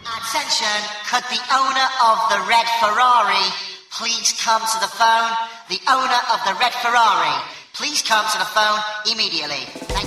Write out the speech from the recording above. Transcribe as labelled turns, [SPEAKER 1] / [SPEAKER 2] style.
[SPEAKER 1] Attention, could the owner of the red Ferrari please come to the phone? The owner of the red Ferrari, please come to the phone immediately. Thank